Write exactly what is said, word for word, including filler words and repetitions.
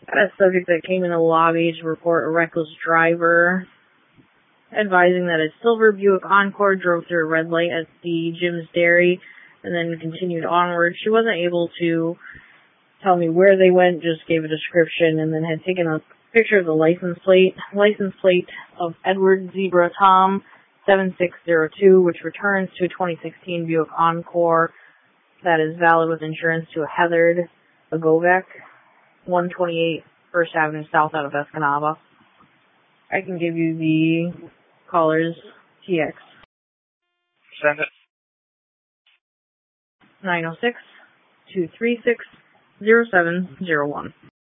Got a subject that came in the lobby to report a reckless driver, advising that a silver Buick Encore drove through a red light at the Jim's Dairy and then continued onward. She wasn't able to tell me where they went, just gave a description, and then had taken a picture of the license plate, license plate of Edward Zebra Tom seven six zero two, which returns to a twenty sixteen Buick Encore that is valid with insurance to a Heathard Agovec, one twenty-eight First Avenue South out of Escanaba. I can give you the caller's T X. Send it. nine oh six, two three six, zero seven zero one.